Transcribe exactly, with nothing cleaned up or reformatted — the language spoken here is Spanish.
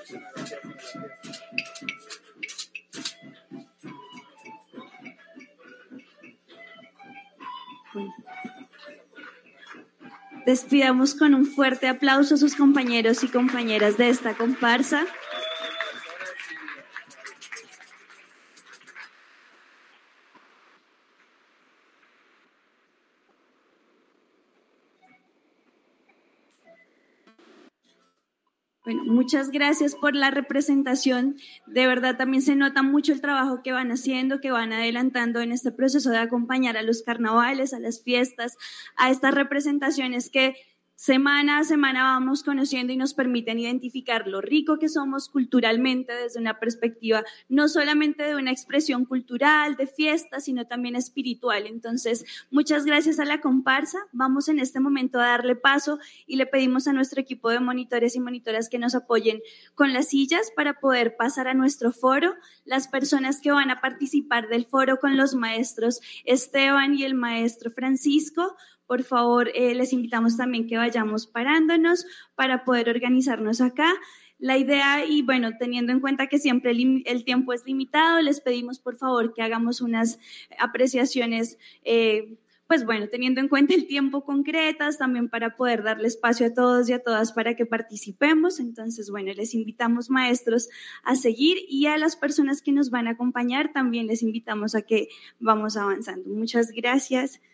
Despidamos con un fuerte aplauso a sus compañeros y compañeras de esta comparsa. Bueno, muchas gracias por la representación. De verdad también se nota mucho el trabajo que van haciendo, que van adelantando en este proceso de acompañar a los carnavales, a las fiestas, a estas representaciones que semana a semana vamos conociendo y nos permiten identificar lo rico que somos culturalmente desde una perspectiva no solamente de una expresión cultural, de fiesta, sino también espiritual. Entonces, muchas gracias a la comparsa. Vamos en este momento a darle paso y le pedimos a nuestro equipo de monitores y monitoras que nos apoyen con las sillas para poder pasar a nuestro foro. Las personas que van a participar del foro con los maestros Esteban y el maestro Francisco, por favor, eh, les invitamos también que vayamos parándonos para poder organizarnos acá. La idea, y bueno, teniendo en cuenta que siempre el, el tiempo es limitado, les pedimos por favor que hagamos unas apreciaciones, eh, pues bueno, teniendo en cuenta el tiempo concretas, también para poder darle espacio a todos y a todas para que participemos. Entonces, bueno, les invitamos, maestros, a seguir, y a las personas que nos van a acompañar también les invitamos a que vamos avanzando. Muchas gracias.